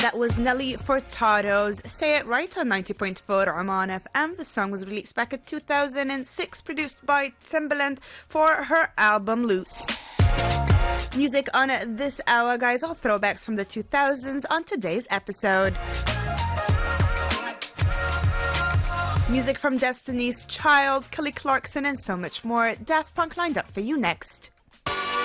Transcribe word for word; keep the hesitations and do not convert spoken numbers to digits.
That was Nelly Furtado's Say It Right on ninety point four Oman F M. The song was released back in two thousand six, produced by Timbaland for her album Loose. Music on this hour, guys, all throwbacks from the two thousands on today's episode. Music from Destiny's Child, Kelly Clarkson, and so much more. Daft Punk lined up for you next.